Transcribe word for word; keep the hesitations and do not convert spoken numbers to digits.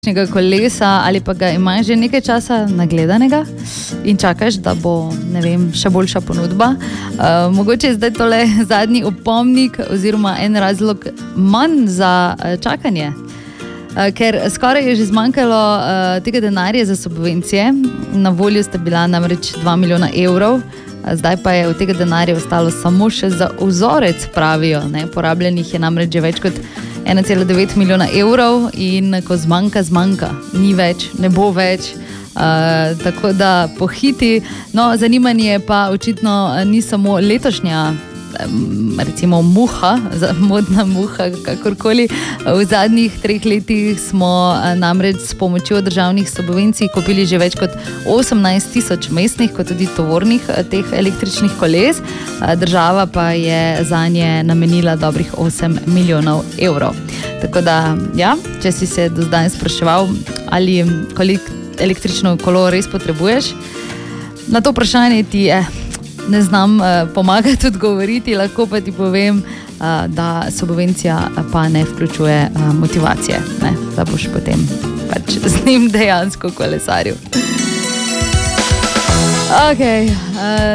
kolesa ali pa ga imaš že nekaj časa nagledanega in čakaš, da bo, ne vem, še boljša ponudba. Uh, mogoče je zdaj tole zadnji opomnik oziroma en razlog manj za čakanje, uh, ker skoraj je že zmanjkalo uh, tega denarja za subvencije. Na voljo sta bila namreč dva milijona evrov, zdaj pa je od tega denarja ostalo samo še za vzorec, pravijo. Ne? Porabljenih je namreč že več kot ena cela devet milijona evrov in ko zmanjka, zmanjka. Ni več, ne bo več, uh, tako da pohiti. No, zanimanje pa očitno ni samo letošnja, recimo muha, modna muha, kakorkoli. V zadnjih treh letih smo namreč s pomočjo državnih subvencij kupili že več kot osemnajst tisoč mestnih, kot tudi tovornih teh električnih koles. Država pa je zanje namenila dobrih osem milijonov evrov. Tako da, ja, če si se do zdaj spraševal, ali koliko električno kolo res potrebuješ, na to vprašanje ti je ne znam uh, pomagati odgovoriti, lahko pa ti povem, uh, da subvencija pa ne vključuje uh, motivacije, ne, da boš potem pač z njim dejansko kolesaril. Ok. Uh,